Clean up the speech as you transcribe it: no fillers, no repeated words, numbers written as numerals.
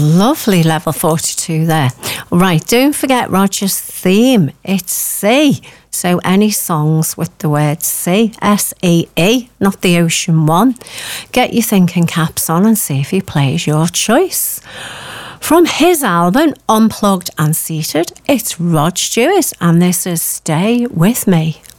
Lovely level 42 there. Right, don't forget Roger's theme. It's C. So any songs with the word C, S-E-E, not the ocean one. Get your thinking caps on and see if he plays your choice. From his album, Unplugged and Seated, it's Rod Stewart, and this is Stay With Me.